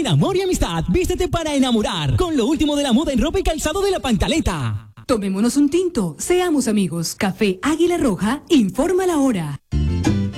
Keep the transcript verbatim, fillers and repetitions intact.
En Amor y Amistad, vístete para enamorar con lo último de la moda en ropa y calzado de La Pantaleta. Tomémonos un tinto, seamos amigos. Café Águila Roja, informa la hora.